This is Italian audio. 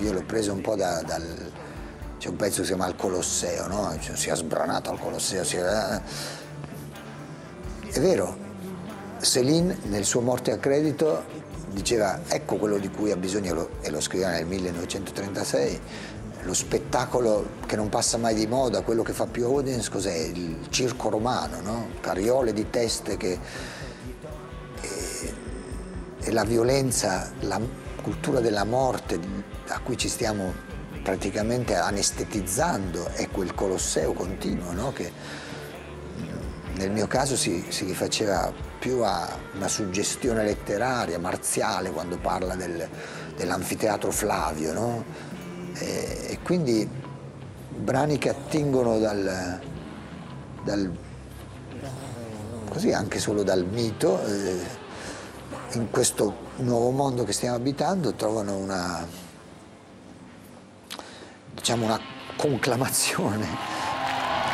io l'ho preso un po' c'è un pezzo che si chiama Il Colosseo, no? Cioè, si è sbranato al Colosseo, È vero, Céline nel suo Morte a credito diceva ecco quello di cui ha bisogno, e lo scriveva nel 1936, lo spettacolo che non passa mai di moda, quello che fa più audience, cos'è? Il circo romano, no? Cariole di teste e la violenza, la cultura della morte a cui ci stiamo praticamente anestetizzando è quel Colosseo continuo, no? Che nel mio caso si rifaceva più a una suggestione letteraria, marziale, quando parla dell'anfiteatro Flavio, no? E quindi brani che attingono così anche solo dal mito, in questo nuovo mondo che stiamo abitando trovano una conclamazione